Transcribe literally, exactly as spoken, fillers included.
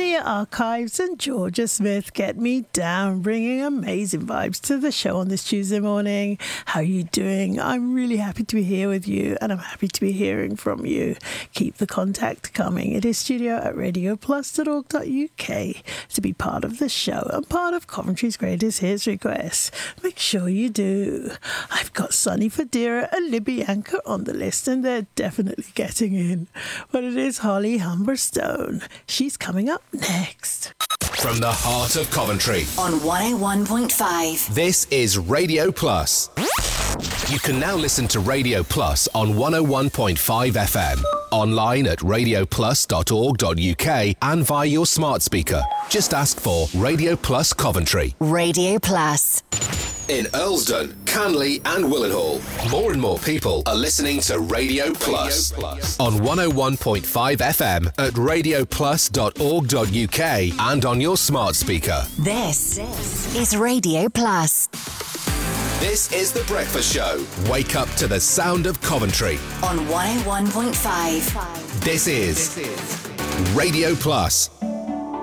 Media Archives and Georgia Smith Get Me Down, bringing amazing vibes to the show on this Tuesday morning. How are you doing? I'm really happy to be here with you, and I'm happy to be hearing from you. Keep the contact coming. It is studio at radio plus dot org dot U K to be part of the show and part of Coventry's Greatest Hits requests. Make sure you do. I've got Sonny Fodera and Libby Anchor on the list, and they're definitely getting in. But it is Holly Humberstone. She's coming up next. From the heart of Coventry on one oh one point five. This is Radio Plus. You can now listen to Radio Plus on one oh one point five F M, online at radio plus dot org dot U K and via your smart speaker. Just ask for Radio Plus Coventry. Radio Plus. In Earlsdon, Canley and Willenhall, more and more people are listening to Radio Plus, Radio Plus. On one oh one point five F M at radio plus dot org dot U K and on your smart speaker. This, this is Radio Plus. This is The Breakfast Show. Wake up to the sound of Coventry. On one oh one point five. This is, this is Radio Plus.